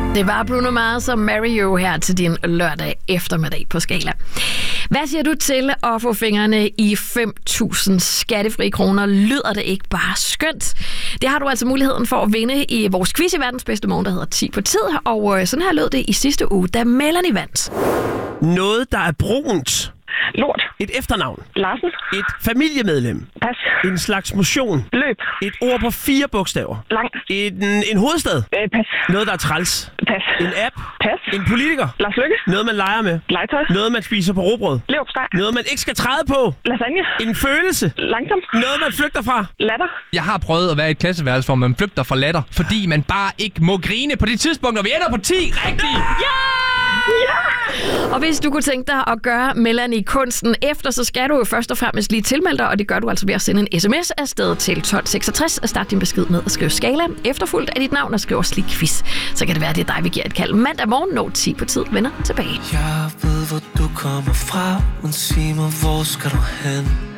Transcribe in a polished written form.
Det var Bruno Mars og Mario her til din lørdag eftermiddag på Skala. Hvad siger du til at få fingrene i 5.000 skattefri kroner? Lyder det ikke bare skønt? Det har du altså muligheden for at vinde i vores quiz i verdens bedste morgen, der hedder 10 på tid. Og sådan her lød det i sidste uge, da Melanie vandt. Noget, der er brunt. Lort. Et efternavn. Larsen. Et familiemedlem. Pas. En slags motion. Løb. Et ord på 4 bogstaver. Lang. En hovedstad. Pas. Noget, der er træls. Pas. En app. Pas. En politiker. Lars Løkke. Noget, man leger med. Legetøj. Noget, man spiser på rugbrød. Leverpostej. Noget, man ikke skal træde på. Lasagne. En følelse. Langsom. Noget, man flygter fra. Latter. Jeg har prøvet at være i et klasseværelse, hvor man flygter fra latter, fordi man bare ikke må grine på det tidspunkt, og vi ender på 10 rigtigt! Ja! Og hvis du kunne tænke dig at gøre Melanie kunsten efter, så skal du jo først og fremmest lige tilmelde dig, og det gør du altså ved at sende en sms afsted til 1266 og starte din besked med at skrive Skala, efterfulgt af dit navn og skrive også lige quiz. Så kan det være, det er dig, vi giver et kald mandag morgen, når 10 på tid vender tilbage. Jeg ved, hvor du kommer fra, men sig mig, hvor skal du hen?